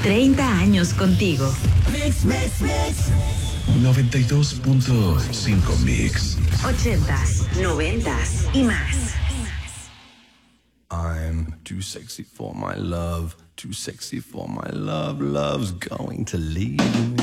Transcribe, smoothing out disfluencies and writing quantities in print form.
30 años contigo. 92.5 Mix. 80s, 90s y más. I'm too sexy for my love, too sexy for my love, love's going to leave me.